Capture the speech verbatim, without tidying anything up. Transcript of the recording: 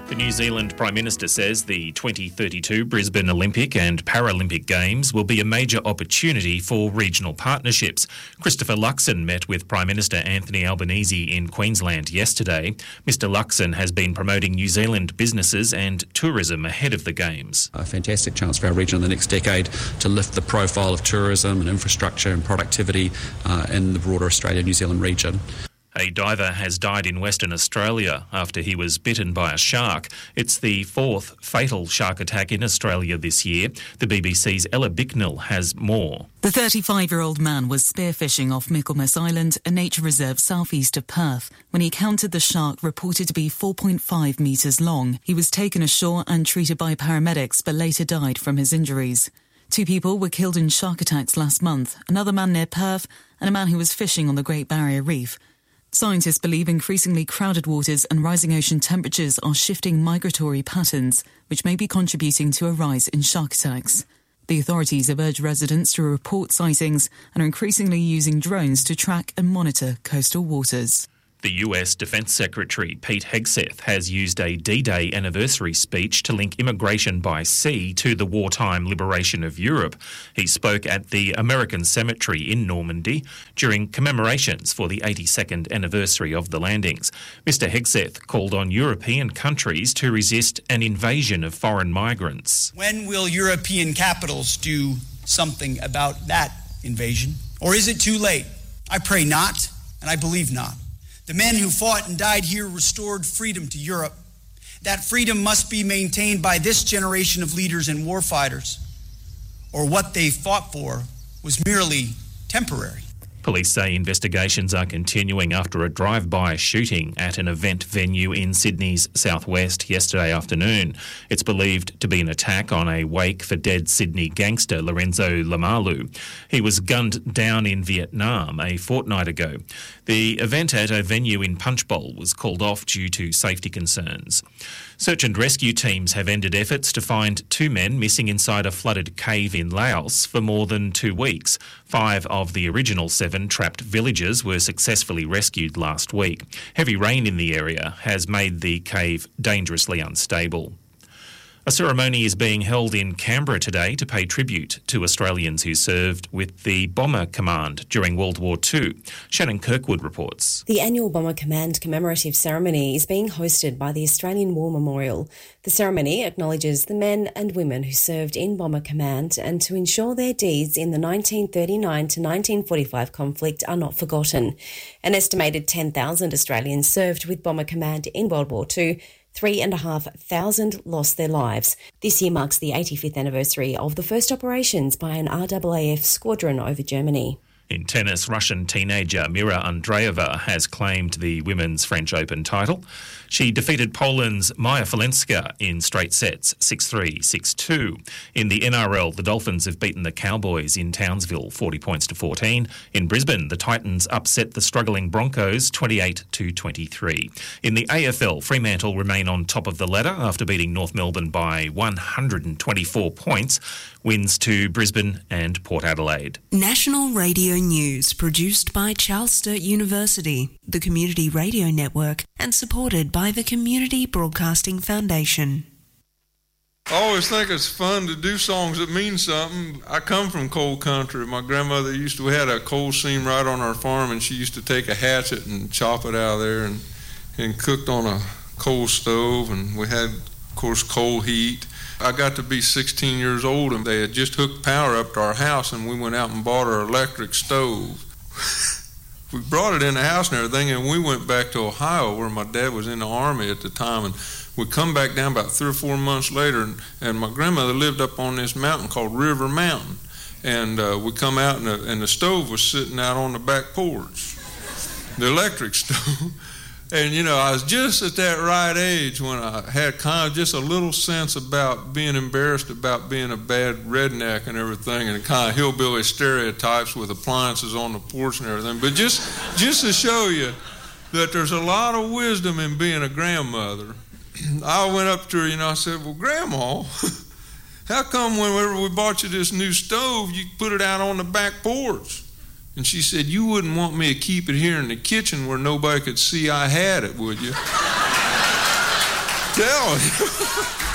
The New Zealand Prime Minister says the twenty thirty-two Brisbane Olympic and Paralympic Games will be a major opportunity for regional partnerships. Christopher Luxon met with Prime Minister Anthony Albanese in Queensland yesterday. Mister Luxon has been promoting New Zealand businesses and tourism ahead of the Games. A fantastic chance for our region in the next decade to lift the profile of tourism and infrastructure and productivity uh, in the broader Australia-New Zealand region. A diver has died in Western Australia after he was bitten by a shark. It's the fourth fatal shark attack in Australia this year. The B B C's Ella Bicknell has more. The thirty-five-year-old man was spearfishing off Michaelmas Island, a nature reserve southeast of Perth, when he encountered the shark reported to be four point five metres long. He was taken ashore and treated by paramedics, but later died from his injuries. Two people were killed in shark attacks last month, another man near Perth and a man who was fishing on the Great Barrier Reef. Scientists believe increasingly crowded waters and rising ocean temperatures are shifting migratory patterns, which may be contributing to a rise in shark attacks. The authorities have urged residents to report sightings and are increasingly using drones to track and monitor coastal waters. The U S Defence Secretary Pete Hegseth has used a D-Day anniversary speech to link immigration by sea to the wartime liberation of Europe. He spoke at the American Cemetery in Normandy during commemorations for the eighty-second anniversary of the landings. Mister Hegseth called on European countries to resist an invasion of foreign migrants. When will European capitals do something about that invasion? Or is it too late? I pray not, and I believe not. The men who fought and died here restored freedom to Europe. That freedom must be maintained by this generation of leaders and warfighters, or what they fought for was merely temporary. Police say investigations are continuing after a drive-by shooting at an event venue in Sydney's southwest yesterday afternoon. It's believed to be an attack on a wake for dead Sydney gangster Lorenzo Lamalu. He was gunned down in Vietnam a fortnight ago. The event at a venue in Punchbowl was called off due to safety concerns. Search and rescue teams have ended efforts to find two men missing inside a flooded cave in Laos for more than two weeks. Five of the original seven trapped villagers were successfully rescued last week. Heavy rain in the area has made the cave dangerously unstable. A ceremony is being held in Canberra today to pay tribute to Australians who served with the Bomber Command during World War Two. Shannon Kirkwood reports. The annual Bomber Command commemorative ceremony is being hosted by the Australian War Memorial. The ceremony acknowledges the men and women who served in Bomber Command and to ensure their deeds in the nineteen thirty-nine to nineteen forty-five conflict are not forgotten. An estimated ten thousand Australians served with Bomber Command in World War Two. Three and a half thousand lost their lives. This year marks the eighty-fifth anniversary of the first operations by an R A A F squadron over Germany. In tennis, Russian teenager Mira Andreeva has claimed the Women's French Open title. She defeated Poland's Maja Falenska in straight sets, six three, six two. In the N R L, the Dolphins have beaten the Cowboys in Townsville, forty points to fourteen. In Brisbane, the Titans upset the struggling Broncos, twenty-eight to twenty-three. In the A F L, Fremantle remain on top of the ladder after beating North Melbourne by one hundred twenty-four points. Wins to Brisbane and Port Adelaide. National Radio News, produced by Charles Sturt University, the Community Radio Network, and supported by the Community Broadcasting Foundation. I always think it's fun to do songs that mean something. I come from coal country. My grandmother used to, we had a coal seam right on our farm, and she used to take a hatchet and chop it out of there and, and cooked on a coal stove, and we had, of course, coal heat. I got to be sixteen years old, and they had just hooked power up to our house, and we went out and bought our electric stove. We brought it in the house and everything, and we went back to Ohio, where my dad was in the Army at the time, and we come back down about three or four months later, and, and my grandmother lived up on this mountain called River Mountain, and uh, we come out, and the, and the stove was sitting out on the back porch, the electric stove. And, you know, I was just at that right age when I had kind of just a little sense about being embarrassed about being a bad redneck and everything, and kind of hillbilly stereotypes with appliances on the porch and everything. But just, just to show you that there's a lot of wisdom in being a grandmother, I went up to her, you know, I said, well, Grandma, how come whenever we bought you this new stove, you put it out on the back porch? And she said, you wouldn't want me to keep it here in the kitchen where nobody could see I had it, would you? telling you.